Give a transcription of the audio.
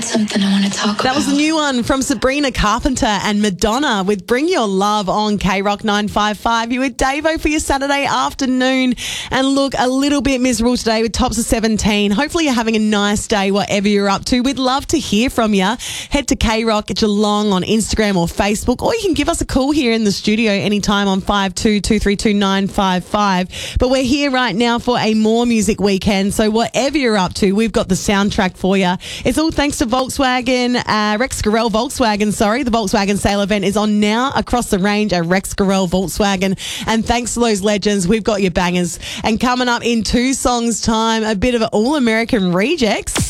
something I want to talk about. That was the new one from Sabrina Carpenter and Madonna with Bring Your Love on K-Rock 955. You with Davo for your Saturday afternoon. And look, a little bit miserable today with tops of 17. Hopefully you're having a nice day, whatever you're up to. We'd love to hear from you. Head to K-Rock Geelong on Instagram or Facebook, or you can give us a call here in the studio anytime on 52232955. But we're here right now for a More Music weekend. So whatever you're up to, we've got the soundtrack for you. It's all thanks to Volkswagen, Rex Gorell Volkswagen, The Volkswagen sale event is on now across the range at Rex Gorell Volkswagen. And thanks to those legends, we've got your bangers. And coming up in 2 songs' time, a bit of an All-American Rejects.